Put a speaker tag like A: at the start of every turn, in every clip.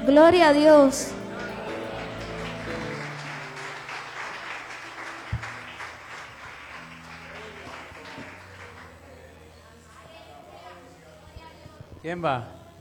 A: Gloria a Dios.
B: ¿Quién va?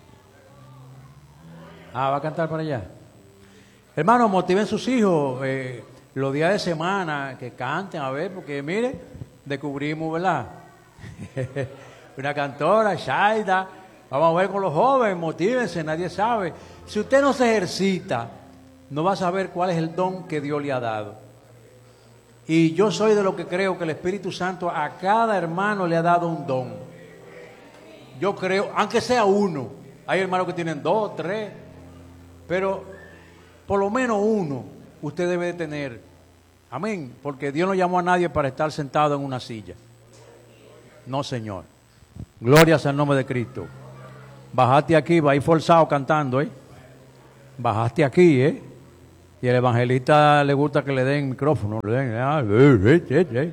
B: Va a cantar para allá. Hermanos, motiven sus hijos los días de semana, que canten, a ver, porque mire, descubrimos, ¿verdad? Una cantora, Shaida. Vamos a ver con los jóvenes, motívense, nadie sabe. Si usted no se ejercita, no va a saber cuál es el don que Dios le ha dado. Y yo soy de lo que creo que el Espíritu Santo a cada hermano le ha dado un don. Yo creo, aunque sea uno, hay hermanos que tienen 2, 3, pero por lo menos uno usted debe de tener. Amén, porque Dios no llamó a nadie para estar sentado en una silla. No, Señor. Glorias al nombre de Cristo. Bajaste aquí, va a ir forzado cantando, ¿eh? Bajaste aquí, ¿eh? Y el evangelista le gusta que le den micrófono, le den.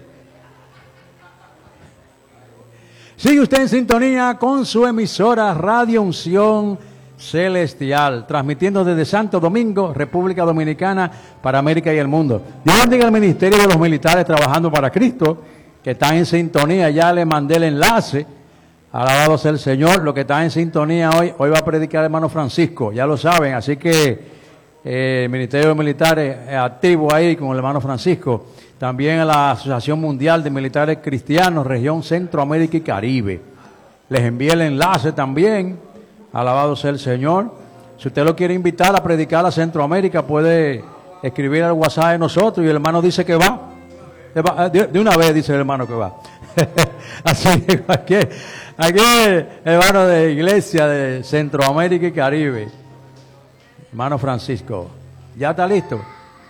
B: Sigue usted en sintonía con su emisora Radio Unción Celestial, transmitiendo desde Santo Domingo, República Dominicana, para América y el mundo. Dios bendiga al Ministerio de los Militares Trabajando para Cristo, que están en sintonía. Ya le mandé el enlace. Alabado sea el Señor. Lo que está en sintonía hoy va a predicar el hermano Francisco, ya lo saben. Así que el Ministerio de Militares es activo ahí con el hermano Francisco. También la Asociación Mundial de Militares Cristianos, región Centroamérica y Caribe. Les envié el enlace también. Alabado sea el Señor. Si usted lo quiere invitar a predicar a Centroamérica, puede escribir al WhatsApp de nosotros y el hermano dice que va. De una vez dice el hermano que va. Así que aquí hermano de iglesia de Centroamérica y Caribe, hermano Francisco, ¿ya está listo?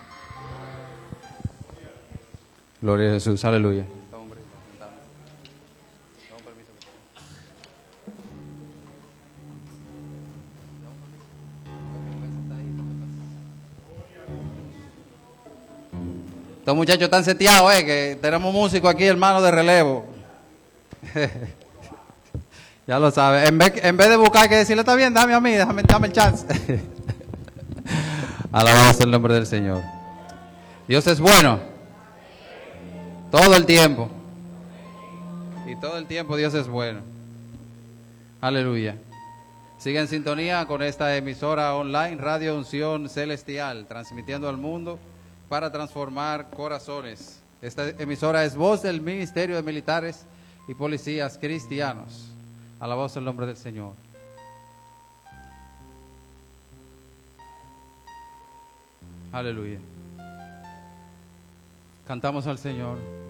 C: Gloria a Jesús, aleluya. Estos muchachos están seteados, que tenemos músicos aquí, hermano de relevo. Ya lo sabe. En vez de buscar que decirle, está bien, dame a mí, dame el chance. Alabado sea el nombre del Señor. Dios es bueno. Todo el tiempo. Y todo el tiempo Dios es bueno. Aleluya. Sigue en sintonía con esta emisora online, Radio Unción Celestial, transmitiendo al mundo para transformar corazones. Esta emisora es voz del Ministerio de Militares y Policías Cristianos. Alabado sea el nombre del Señor. Aleluya. Cantamos al Señor.